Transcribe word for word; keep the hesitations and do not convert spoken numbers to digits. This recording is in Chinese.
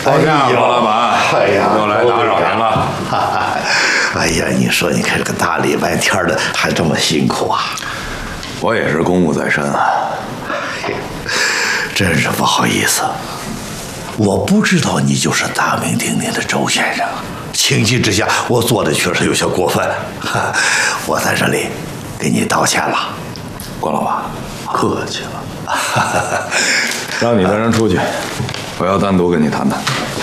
抱歉啊，郭老板， 哎呀， 又来打扰您了。 哎呀，你说你看这个大礼拜天的，还这么辛苦啊！ 我也是公务在身啊。 真是不好意思，我不知道你就是大名鼎鼎的周先生。情急之下，我做的确实有些过分，我在这里给你道歉了。 郭老板，客气了。让你的人出去，我要单独跟你谈谈。